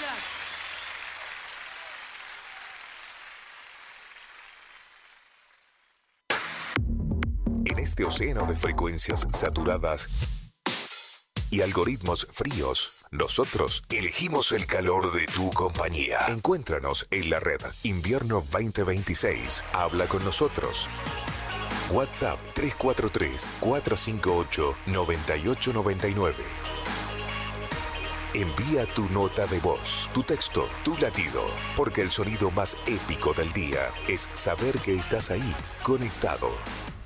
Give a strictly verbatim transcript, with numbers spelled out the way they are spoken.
En este océano de frecuencias saturadas y algoritmos fríos, nosotros elegimos el calor de tu compañía. Encuéntranos en la red Invierno veinte veintiséis. Habla con nosotros. WhatsApp tres cuatro tres, cuatro cinco ocho, nueve ocho nueve nueve. Envía tu nota de voz, tu texto, tu latido, porque el sonido más épico del día es saber que estás ahí, conectado.